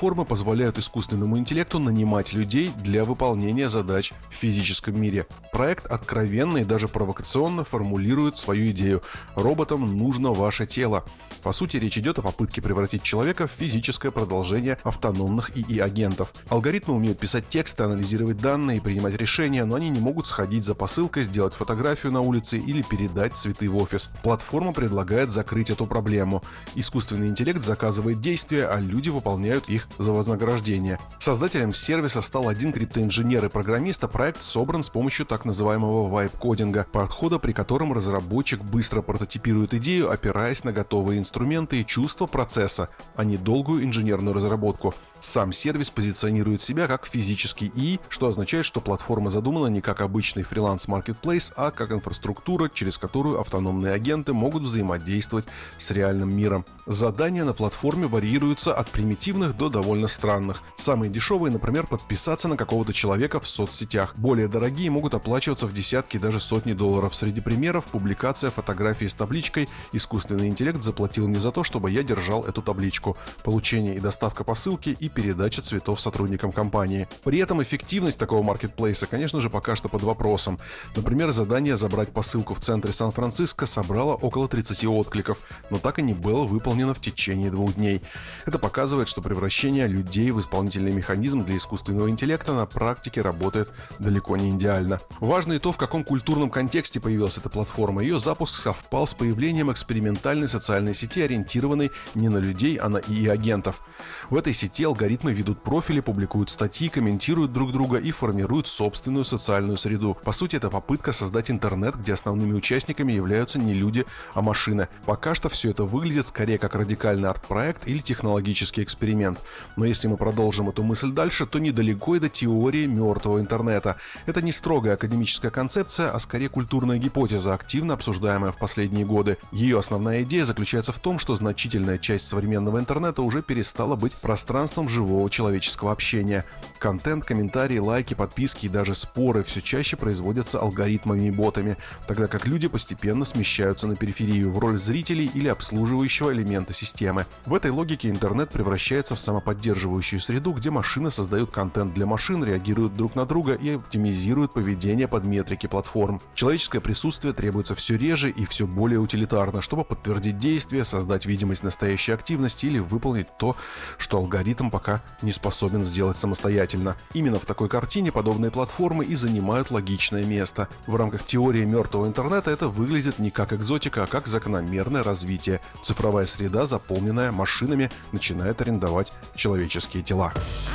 платформы позволяют искусственному интеллекту нанимать людей для выполнения задач в физическом мире. Проект откровенно и даже провокационно формулирует свою идею: роботам нужно ваше тело. По сути, речь идет о попытке превратить человека в физическое продолжение автономных ИИ-агентов. Алгоритмы умеют писать тексты, анализировать данные и принимать решения, но они не могут сходить за посылкой, сделать фотографию на улице или передать цветы в офис. Платформа предлагает закрыть эту проблему. Искусственный интеллект заказывает действия, а люди выполняют их за вознаграждение. Создателем сервиса стал один криптоинженер и программист, а проект собран с помощью так называемого вайб-кодинга, подхода, при котором разработчик быстро прототипирует идею, опираясь на готовые инструменты и чувства процесса, а не долгую инженерную разработку. Сам сервис позиционирует себя как физический ИИ, что означает, что платформа задумана не как обычный фриланс-маркетплейс, а как инфраструктура, через которую автономные агенты могут взаимодействовать с реальным миром. Задания на платформе варьируются от примитивных до довольно странных. Самые дешевые, например, подписаться на какого-то человека в соцсетях. Более дорогие могут оплачиваться в десятки и даже сотни долларов. Среди примеров — публикация фотографии с табличкой «Искусственный интеллект заплатил мне за то, чтобы я держал эту табличку», получение и доставка посылки и передача цветов сотрудникам компании. При этом эффективность такого маркетплейса, конечно же, пока что под вопросом. Например, задание забрать посылку в центре Сан-Франциско собрало около 30 откликов, но так и не было выполнено в течение 2 дней. Это показывает, что превращение людей в исполнительный механизм для искусственного интеллекта на практике работает далеко не идеально. Важно и то, в каком культурном контексте появилась эта платформа. Ее запуск совпал с появлением экспериментальной социальной сети, ориентированной не на людей, а на ИИ-агентов. В этой сети алгоритмы ведут профили, публикуют статьи, комментируют друг друга и формируют собственную социальную среду. По сути, это попытка создать интернет, где основными участниками являются не люди, а машины. Пока что все это выглядит скорее как радикальный арт-проект или технологический эксперимент. Но если мы продолжим эту мысль дальше, то недалеко и до теории мертвого интернета. Это не строгая академическая концепция, а скорее культурная гипотеза, активно обсуждаемая в последние годы. Ее основная идея заключается в том, что значительная часть современного интернета уже перестала быть пространством живого человеческого общения. Контент, комментарии, лайки, подписки и даже споры все чаще производятся алгоритмами и ботами, тогда как люди постепенно смещаются на периферию в роль зрителей или обслуживающего элемента системы. В этой логике интернет превращается в самоподдерживающую среду, где машины создают контент для машин, реагируют друг на друга и оптимизируют поведение под метрики платформ. Человеческое присутствие требуется все реже и все более утилитарно, чтобы подтвердить действие, создать видимость настоящей активности или выполнить то, что алгоритм пока не способен сделать самостоятельно. Именно в такой картине подобные платформы и занимают логичное место. В рамках теории мертвого интернета это выглядит не как экзотика, а как закономерное развитие. Цифровая среда, заполненная машинами, начинает арендовать человеческие тела.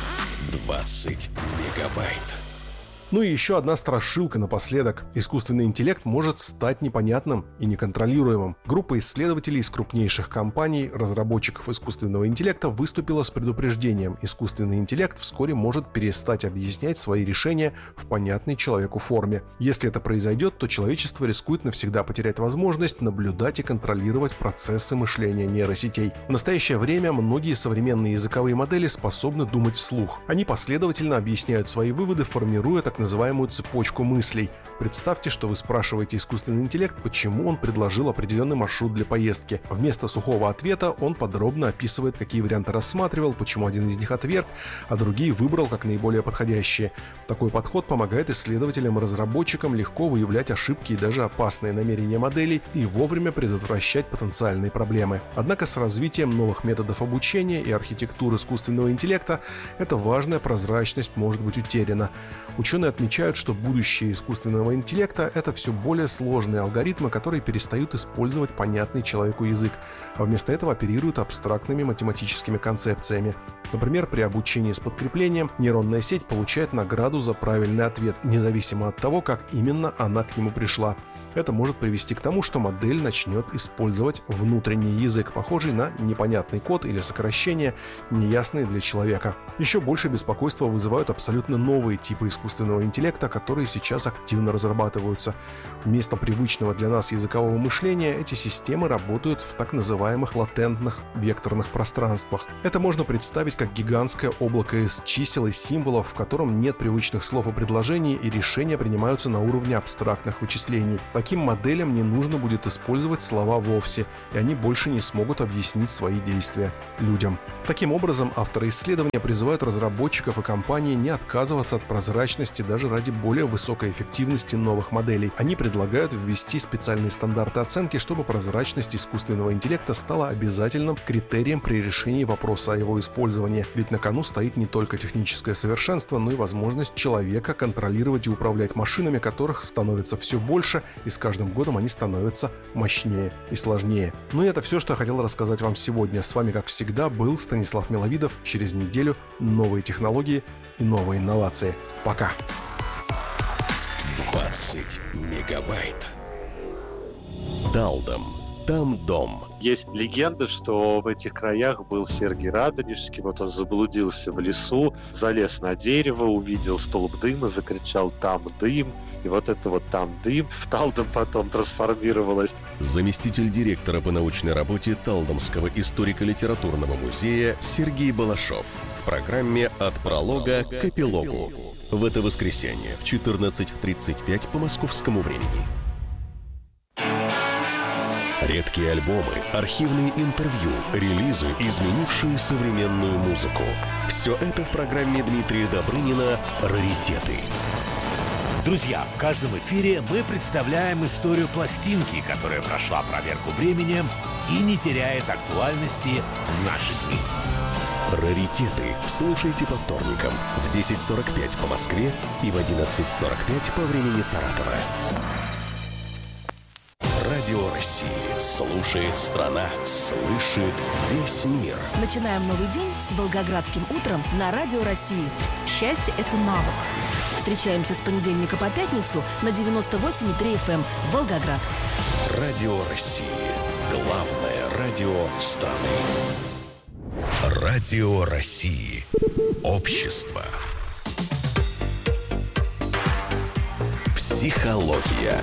20 мегабайт. Ну и еще одна страшилка напоследок. Искусственный интеллект может стать непонятным и неконтролируемым. Группа исследователей из крупнейших компаний, разработчиков искусственного интеллекта, выступила с предупреждением: искусственный интеллект вскоре может перестать объяснять свои решения в понятной человеку форме. Если это произойдет, то человечество рискует навсегда потерять возможность наблюдать и контролировать процессы мышления нейросетей. В настоящее время многие современные языковые модели способны думать вслух. Они последовательно объясняют свои выводы, формируя так называемую цепочку мыслей. Представьте, что вы спрашиваете искусственный интеллект, почему он предложил определенный маршрут для поездки. Вместо сухого ответа он подробно описывает, какие варианты рассматривал, почему один из них отверг, а другие выбрал как наиболее подходящие. Такой подход помогает исследователям и разработчикам легко выявлять ошибки и даже опасные намерения моделей и вовремя предотвращать потенциальные проблемы. Однако с развитием новых методов обучения и архитектуры искусственного интеллекта эта важная прозрачность может быть утеряна. Ученые отмечают, что будущее искусственного интеллекта — это все более сложные алгоритмы, которые перестают использовать понятный человеку язык, а вместо этого оперируют абстрактными математическими концепциями. Например, при обучении с подкреплением нейронная сеть получает награду за правильный ответ, независимо от того, как именно она к нему пришла. Это может привести к тому, что модель начнет использовать внутренний язык, похожий на непонятный код или сокращения, неясные для человека. Еще больше беспокойства вызывают абсолютно новые типы искусственного интеллекта, которые сейчас активно разрабатываются. Вместо привычного для нас языкового мышления эти системы работают в так называемых латентных векторных пространствах. Это можно представить как как гигантское облако из чисел и символов, в котором нет привычных слов и предложений, и решения принимаются на уровне абстрактных вычислений. Таким моделям не нужно будет использовать слова вовсе, и они больше не смогут объяснить свои действия людям. Таким образом, авторы исследования призывают разработчиков и компании не отказываться от прозрачности даже ради более высокой эффективности новых моделей. Они предлагают ввести специальные стандарты оценки, чтобы прозрачность искусственного интеллекта стала обязательным критерием при решении вопроса о его использовании. Ведь на кону стоит не только техническое совершенство, но и возможность человека контролировать и управлять машинами, которых становится все больше, и с каждым годом они становятся мощнее и сложнее. Ну и это все, что я хотел рассказать вам сегодня. С вами, как всегда, был Станислав Миловидов. Через неделю новые технологии и новые инновации. Пока! 20 мегабайт. Талдом. Там дом. Есть легенда, что в этих краях был Сергий Радонежский. Вот он заблудился в лесу, залез на дерево, увидел столб дыма, закричал «там дым». И вот это вот «там дым» в Талдом потом трансформировалось. Заместитель директора по научной работе Талдомского историко-литературного музея Сергей Балашов в программе «От пролога к эпилогу». В это воскресенье в 14:35 по московскому времени. Редкие альбомы, архивные интервью, релизы, изменившие современную музыку. Все это в программе Дмитрия Добрынина «Раритеты». Друзья, в каждом эфире мы представляем историю пластинки, которая прошла проверку временем и не теряет актуальности в наши дни. «Раритеты» слушайте по вторникам в 10:45 по Москве и в 11:45 по времени Саратова. Радио России. Слушает страна. Слышит весь мир. Начинаем новый день с Волгоградским утром на Радио России. Счастье – это навык. Встречаемся с понедельника по пятницу на 98,3 FM Волгоград. Радио России. Главное радио страны. Радио России. Общество. Психология.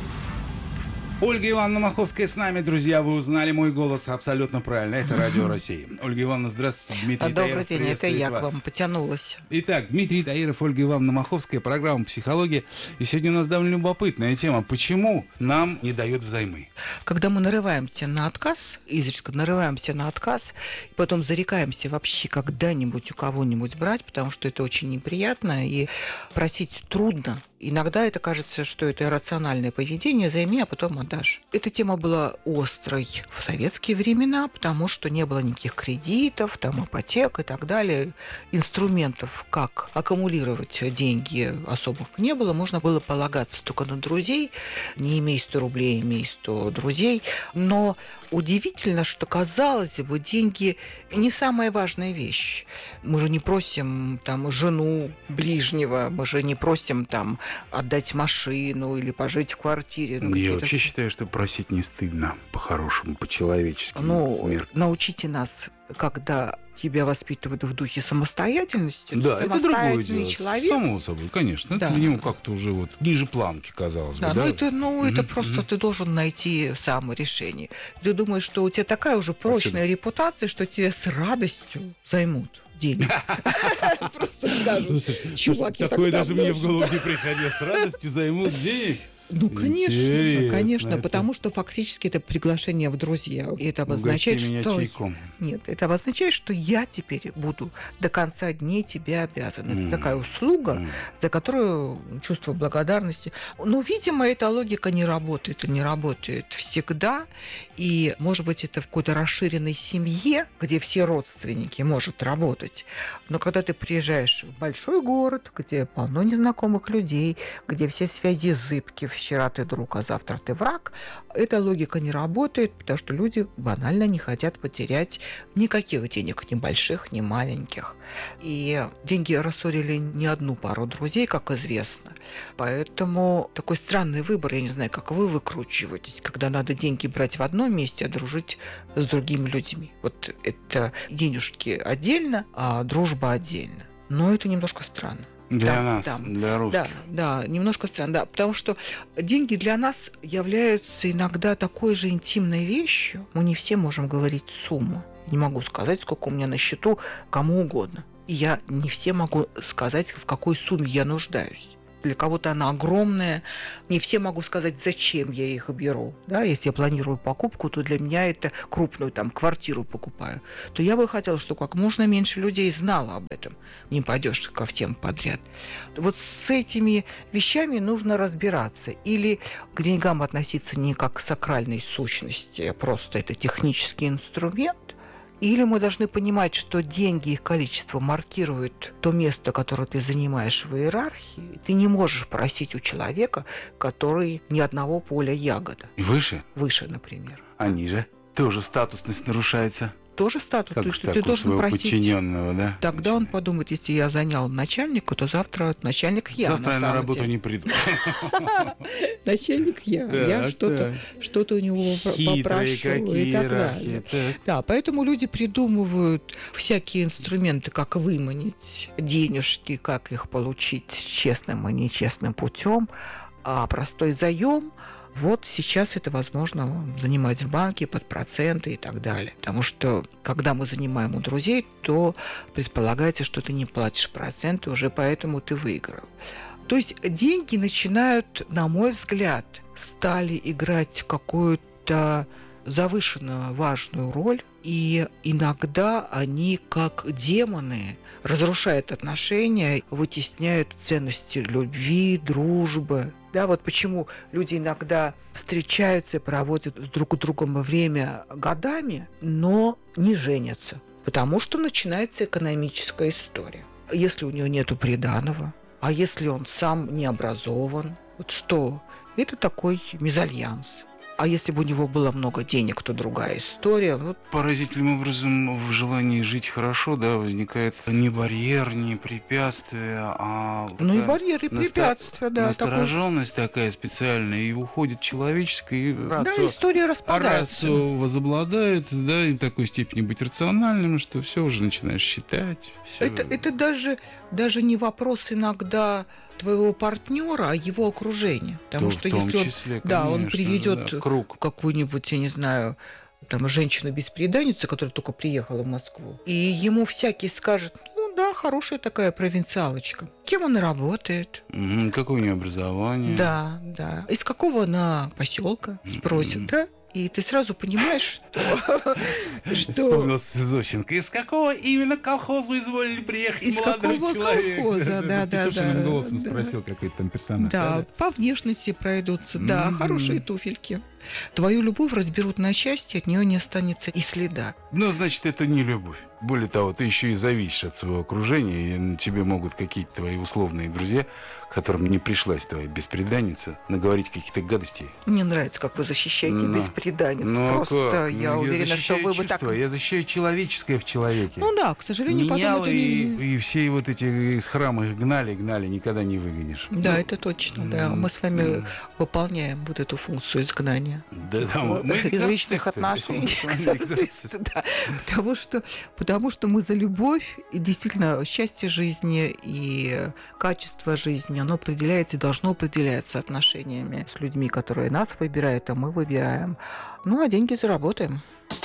Ольга Ивановна Маховская с нами, друзья. Вы узнали мой голос абсолютно правильно. Это Радио России. Ольга Ивановна, здравствуйте. Дмитрий Таиров. Добрый день, это я к вам потянулась. Итак, Дмитрий Таиров, Ольга Ивановна Маховская, программа «Психология». И сегодня у нас довольно любопытная тема. Почему нам не дают взаймы? Когда мы нарываемся на отказ, изредка нарываемся на отказ, и потом зарекаемся вообще когда-нибудь у кого-нибудь брать, потому что это очень неприятно, и просить трудно. Иногда это кажется, что это иррациональное поведение, займи, а потом отдашь. Эта тема была острой в советские времена, потому что не было никаких кредитов, там ипотек и так далее. Инструментов, как аккумулировать деньги, особых не было. Можно было полагаться только на друзей. Не имей 100 рублей, имей 100 друзей. Но удивительно, что, казалось бы, деньги не самая важная вещь. Мы же не просим там жену ближнего, мы же не просим там отдать машину или пожить в квартире. Я вообще считаю, что просить не стыдно, по-хорошему, по-человечески. Научите нас, когда тебя воспитывают в духе самостоятельности. Да, это другое дело. Человек. Само собой, конечно. Да. Это к нему как-то уже вот ниже планки, казалось бы. Да? Это просто ты должен найти сам решение. Ты думаешь, что у тебя такая уже прочная репутация, что тебя с радостью займут деньги. Просто скажут, чувак, такое даже мне в голову не приходило. С радостью займут денег? Конечно, потому что фактически это приглашение в друзья. И это обозначает, что... Нет, это обозначает, что я теперь буду до конца дней тебе обязан. Это такая услуга, за которую чувство благодарности. Но, видимо, эта логика не работает всегда. И, может быть, это в какой-то расширенной семье, где все родственники, может работать. Но когда ты приезжаешь в большой город, где полно незнакомых людей, где все связи зыбки, вчера ты друг, а завтра ты враг, эта логика не работает, потому что люди банально не хотят потерять никаких денег, ни больших, ни маленьких. И деньги рассорили не одну пару друзей, как известно. Поэтому такой странный выбор, я не знаю, как вы выкручиваетесь, когда надо деньги брать в одном месте, а дружить с другими людьми. Вот это денежки отдельно, а дружба отдельно. Но это немножко странно. Для русских. Да, немножко странно, да, потому что деньги для нас являются иногда такой же интимной вещью. Мы не все можем говорить сумму. Не могу сказать, сколько у меня на счету кому угодно. И я не всем могу сказать, в какой сумме я нуждаюсь. Для кого-то она огромная. Не все могу сказать, зачем я их беру. Да, если я планирую покупку, то для меня это крупную квартиру покупаю. То я бы хотела, чтобы как можно меньше людей знало об этом. Не пойдешь ко всем подряд. Вот с этими вещами нужно разбираться. Или к деньгам относиться не как к сакральной сущности, а просто это технический инструмент. Или мы должны понимать, что деньги, их количество маркируют то место, которое ты занимаешь в иерархии. Ты не можешь просить у человека, который ни одного поля ягода. И выше? Выше, например. А ниже? Тоже статусность нарушается. Тоже статус. Как ты должен просить подчиненного, да? Тогда он подумает, если я занял начальника, то завтра начальник я. Завтра я на работу не приду. Начальник я. Я что-то у него попрошу и так далее. Да, поэтому люди придумывают всякие инструменты, как выманить денежки, как их получить честным и нечестным путем, а простой заем. Вот сейчас это возможно занимать в банке под проценты и так далее. Потому что, когда мы занимаем у друзей, то предполагается, что ты не платишь проценты, уже поэтому ты выиграл. То есть деньги начинают, на мой взгляд, стали играть какую-то завышенно важную роль, и иногда они, как демоны, разрушают отношения, вытесняют ценности любви, дружбы. Да, вот почему люди иногда встречаются и проводят друг с другом время годами, но не женятся, потому что начинается экономическая история. Если у него нету приданого, а если он сам не образован, вот что? Это такой мезальянс. А если бы у него было много денег, то другая история. Вот. Поразительным образом в желании жить хорошо, да, возникает не барьер, не препятствие, а... Ну и барьер, и препятствие, да. Настороженность такая специальная, и уходит человеческое, и да, история распадается. Рацио возобладает, да, и в такой степени быть рациональным, что все уже начинаешь считать. Это даже не вопрос иногда твоего партнера, а его окружения. Потому что если числе, он приведет какую-нибудь, я не знаю, женщину-бесприданницу, которая только приехала в Москву, и ему всякий скажет: ну да, хорошая такая провинциалочка. Кем она работает? Какое у нее образование? Да. Из какого она поселка? Спросят, да? И ты сразу понимаешь, что... Вспомнился Зощенко. Из какого именно колхоза вы изволили приехать, молодой человек? Из какого колхоза, да. Петушиным голосом спросил какой-то там персонаж. Да, по внешности пройдутся, да, хорошие туфельки. Твою любовь разберут на части, от нее не останется и следа. Ну, значит, это не любовь. Более того, ты еще и зависишь от своего окружения, и на тебе могут какие-то твои условные друзья, которым не пришлась твоя бесприданница, наговорить каких-то гадостей. Мне нравится, как вы защищаете бесприданниц. Просто я уверена, что вы бы так... Я защищаю человеческое в человеке. Ну да, к сожалению, потом это и все вот эти из храма их гнали, никогда не выгонишь. Да, это точно, да. Мы с вами выполняем вот эту функцию изгнания. Из личных отношений. Потому что мы за любовь, и действительно счастье жизни и качество жизни, оно определяется и должно определяться отношениями с людьми, которые нас выбирают, а мы выбираем. Ну, а деньги заработаем.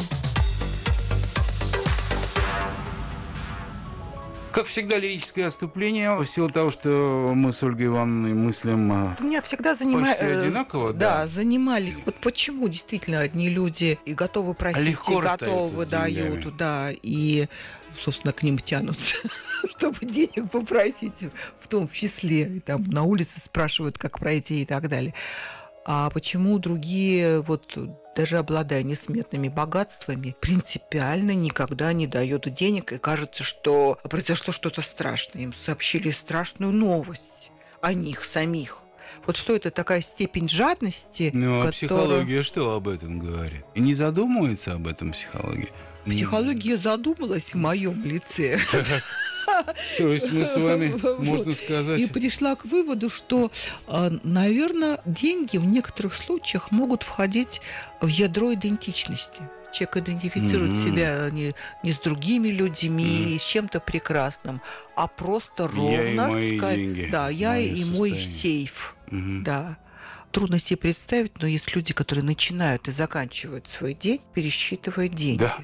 Как всегда, лирическое отступление. В силу того, что мы с Ольгой Ивановной мыслим меня всегда почти одинаково. Да, занимали. Вот почему действительно одни люди и готовы просить, легко и готовы дают, да, и, собственно, к ним тянутся, чтобы денег попросить, в том числе. И там на улице спрашивают, как пройти и так далее. А почему другие, вот даже обладая несметными богатствами, принципиально никогда не дают денег, и кажется, что произошло что-то страшное. Им сообщили страшную новость о них самих. Вот что это такая степень жадности? А психология что об этом говорит? И не задумывается об этом психология? Психология задумалась в моем лице. То есть мы с вами, можно сказать... И пришла к выводу, что, наверное, деньги в некоторых случаях могут входить в ядро идентичности. Человек идентифицирует себя не с другими людьми, с чем-то прекрасным, а просто ровно... Я и мой сейф. Да. Трудно себе представить, но есть люди, которые начинают и заканчивают свой день, пересчитывая деньги. Да.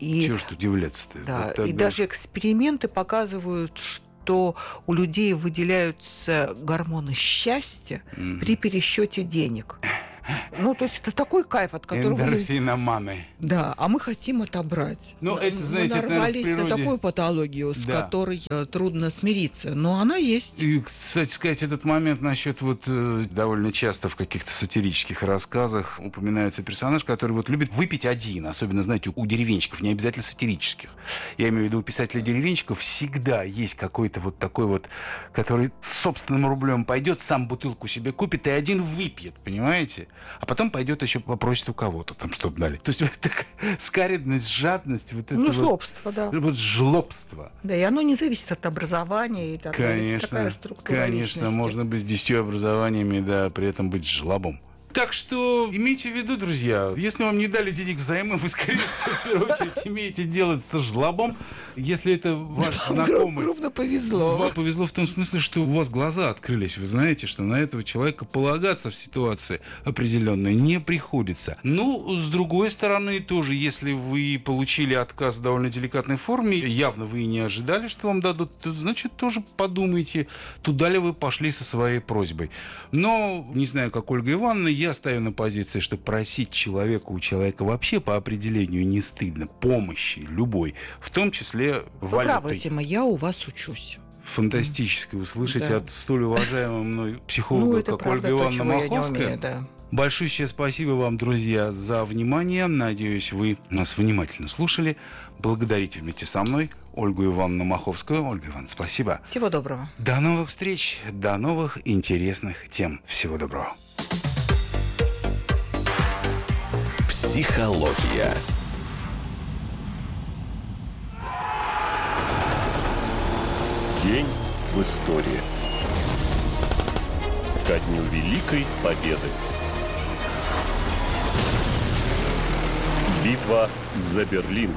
Чего ж удивляться-то? Да, вот и даже эксперименты показывают, что у людей выделяются гормоны счастья при пересчете денег. Ну, то есть это такой кайф, от которого... Эндорфиноманы. Да, а мы хотим отобрать. Ну, это, знаете, мы нарвались это, наверное, в природе... на такую патологию, с которой трудно смириться. Но она есть. И, кстати сказать, этот момент насчет довольно часто в каких-то сатирических рассказах упоминается персонаж, который любит выпить один. Особенно, знаете, у деревенщиков, не обязательно сатирических. Я имею в виду, у писателей-деревенщиков всегда есть какой-то такой который с собственным рублем пойдет, сам бутылку себе купит и один выпьет, понимаете? А потом пойдет еще попросит у кого-то, чтобы дали. То есть такая скаредность, жадность. Жлобство, да. Жлобство. Да, и оно не зависит от образования и так далее. Такая структура личности. Конечно, можно быть с 10 образованиями, да, при этом быть жлобом. Так что имейте в виду, друзья, если вам не дали денег взаймы, вы, скорее всего, в первую очередь имеете дело со жлобом. Если это ваш знакомый... Крупно повезло. Вам повезло в том смысле, что у вас глаза открылись. Вы знаете, что на этого человека полагаться в ситуации определенной не приходится. С другой стороны, тоже, если вы получили отказ в довольно деликатной форме, явно вы и не ожидали, что вам дадут, то, значит, тоже подумайте, туда ли вы пошли со своей просьбой. Но, не знаю, как Ольга Ивановна, я стою на позиции, что просить у человека вообще по определению не стыдно. Помощи любой, в том числе валютой. Правда, Тима, я у вас учусь. Фантастическое услышать от столь уважаемого мной психолога, как Ольга Ивановна Маховская. Большущее спасибо вам, друзья, за внимание. Надеюсь, вы нас внимательно слушали. Благодарите вместе со мной Ольгу Ивановну Маховскую. Ольга Ивановна, спасибо. Всего доброго. До новых встреч, до новых интересных тем. Всего доброго. Психология. День в истории. Ко дню Великой Победы. Битва за Берлин.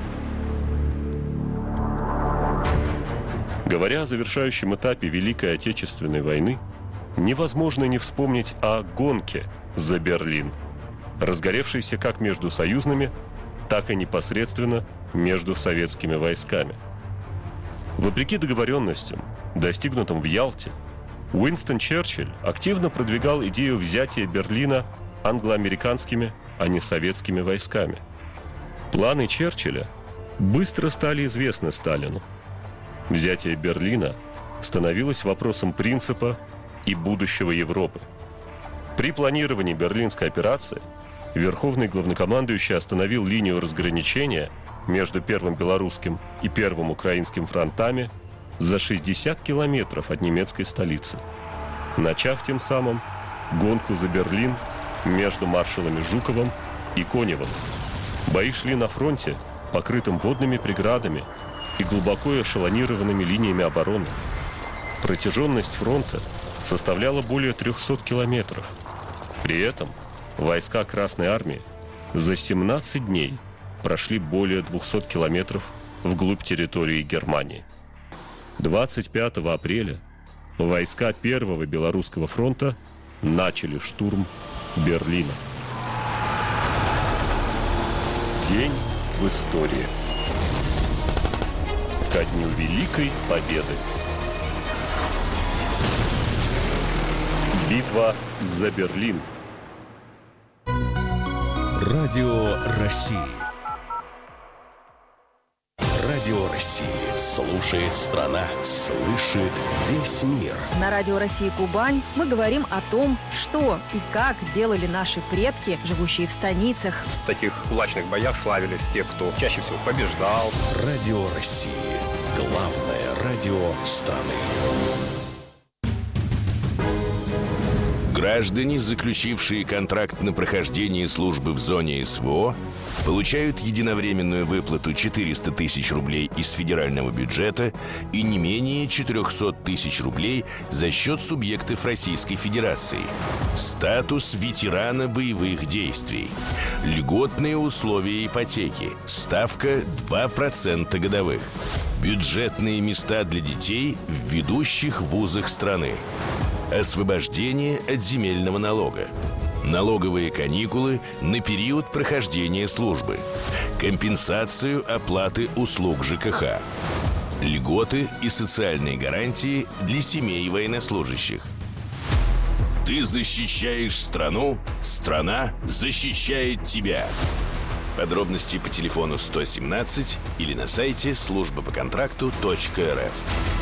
Говоря о завершающем этапе Великой Отечественной войны, невозможно не вспомнить о гонке за Берлин, разгоревшейся как между союзными, так и непосредственно между советскими войсками. Вопреки договоренностям, достигнутым в Ялте, Уинстон Черчилль активно продвигал идею взятия Берлина англо-американскими, а не советскими войсками. Планы Черчилля быстро стали известны Сталину. Взятие Берлина становилось вопросом принципа и будущего Европы. При планировании Берлинской операции Верховный главнокомандующий остановил линию разграничения между Первым Белорусским и Первым Украинским фронтами за 60 километров от немецкой столицы, начав тем самым гонку за Берлин между маршалами Жуковым и Коневым. Бои шли на фронте, покрытым водными преградами и глубоко эшелонированными линиями обороны. Протяженность фронта составляла более 300 километров. При этом войска Красной Армии за 17 дней прошли более 200 километров вглубь территории Германии. 25 апреля войска Первого Белорусского фронта начали штурм Берлина. День в истории. Ко дню Великой Победы. Битва за Берлин. Радио России. Радио России. Слушает страна. Слышит весь мир. На Радио России Кубань мы говорим о том, что и как делали наши предки, живущие в станицах. В таких кулачных боях славились те, кто чаще всего побеждал. Радио России. Главное радио страны. Граждане, заключившие контракт на прохождение службы в зоне СВО, получают единовременную выплату 400 тысяч рублей из федерального бюджета и не менее 400 тысяч рублей за счет субъектов Российской Федерации. Статус ветерана боевых действий. Льготные условия ипотеки. Ставка 2% годовых. Бюджетные места для детей в ведущих вузах страны. Освобождение от земельного налога. налоговые каникулы на период прохождения службы, компенсацию оплаты услуг ЖКХ, льготы и социальные гарантии для семей военнослужащих. Ты защищаешь страну, страна защищает тебя. Подробности по телефону 117 или на сайте службапоконтракту.рф.